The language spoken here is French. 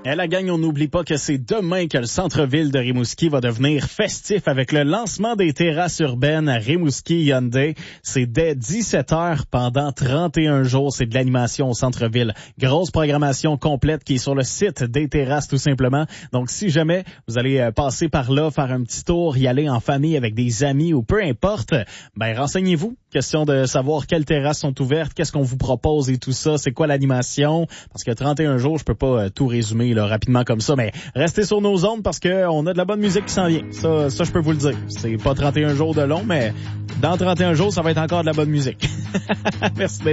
Et la gang, on n'oublie pas que c'est demain que le centre-ville de Rimouski va devenir festif avec le lancement des terrasses urbaines à Rimouski Hyundai. C'est dès 17h pendant 31 jours. C'est de l'animation au centre-ville. Grosse programmation complète qui est sur le site des terrasses tout simplement. Donc si jamais vous allez passer par là, faire un petit tour, y aller en famille avec des amis ou peu importe, ben renseignez-vous. Question de savoir quelles terrasses sont ouvertes, qu'est-ce qu'on vous propose et tout ça, c'est quoi l'animation. Parce que 31 jours, je peux pas tout résumer là, rapidement comme ça, mais restez sur nos ondes parce que on a de la bonne musique qui s'en vient. Ça, je peux vous le dire. C'est pas 31 jours de long, mais dans 31 jours, ça va être encore de la bonne musique. Merci d'être